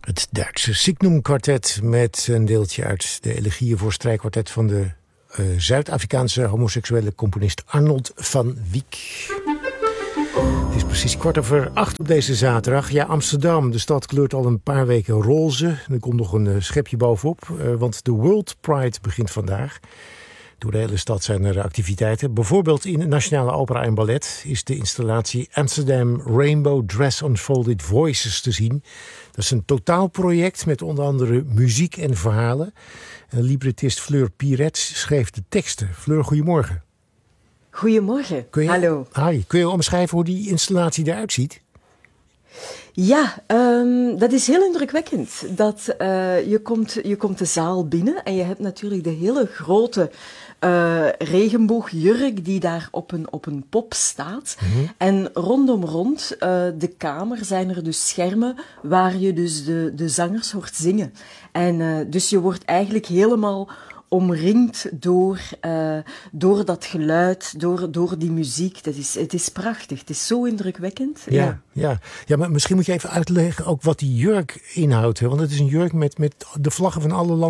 Het Duitse Signum Quartet met een deeltje uit de elegieën voor strijkkwartet van de Zuid-Afrikaanse homoseksuele componist Arnold van Wyk. Het is precies 7:15 op deze zaterdag. Ja, Amsterdam, de stad kleurt al een paar weken roze. Er komt nog een schepje bovenop, want de World Pride begint vandaag. Door de hele stad zijn er activiteiten. Bijvoorbeeld in de Nationale Opera en Ballet is de installatie Amsterdam Rainbow Dress Unfolded Voices te zien. Dat is een totaalproject met onder andere muziek en verhalen. En librettist Fleur Piret schreef de teksten. Fleur, goedemorgen. Goedemorgen, hallo. Hi, kun je omschrijven hoe die installatie eruit ziet? Ja, dat is heel indrukwekkend. Je komt de zaal binnen en je hebt natuurlijk de hele grote regenboogjurk die daar op een pop staat. Mm-hmm. En rond de kamer zijn er dus schermen waar je dus de zangers hoort zingen. En dus je wordt eigenlijk helemaal omringd door dat geluid, door die muziek. Het is prachtig. Het is zo indrukwekkend. Ja, maar misschien moet je even uitleggen ook wat die jurk inhoudt. Hè? Want het is een jurk met de vlaggen van alle landen